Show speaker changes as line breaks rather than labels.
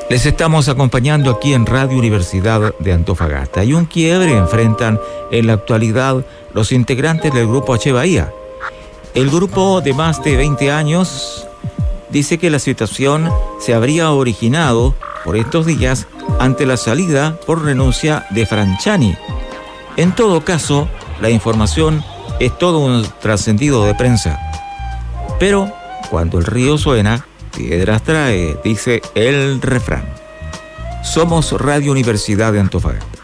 Les estamos acompañando aquí en Radio Universidad de Antofagasta. Y un quiebre enfrentan en la actualidad los integrantes del grupo H. Bahía. El grupo de más de 20 años dice que la situación se habría originado por estos días ante la salida por renuncia de Franchani. En todo caso, la información es todo un trascendido de prensa. Pero cuando el río suena, piedras trae, dice el refrán. Somos Radio Universidad de Antofagasta.